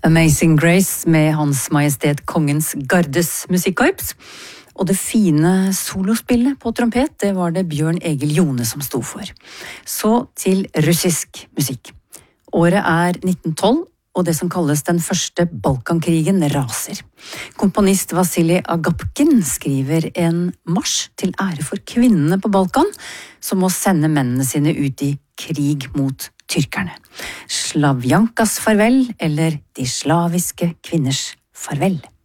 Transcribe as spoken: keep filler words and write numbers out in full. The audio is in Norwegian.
Amazing Grace med Hans Majestet Kongens Gardes musikkorps. Og det fine solospillet på trompet, det var det Bjørn Egil Jone som sto for. Så til russisk musikk. Året er nitten tolv, og det som kalles den første Balkankrigen raser. Komponist Vasilij Agapkin skriver en marsj til ære for kvinnene på Balkan, som må sende mennene sine ut i krig mot tyrkerne. Slavjankas farvel, eller De slaviske kvinners farvel.